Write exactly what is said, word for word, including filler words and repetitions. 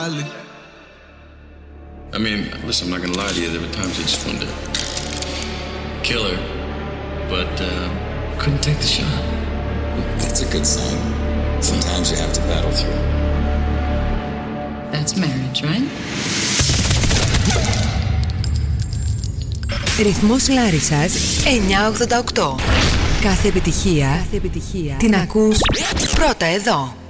I mean, listen, I'm not gonna lie to you. There were times I just wanted to kill her, but uh, couldn't take the shot. That's a good sign. Sometimes you have to battle through. That's marriage, right? Ρυθμός Λάρισσας εννιακόσια ογδόντα οκτώ. Κάθε επιτυχία, Κάθε επιτυχία την ακούς πρώτα εδώ.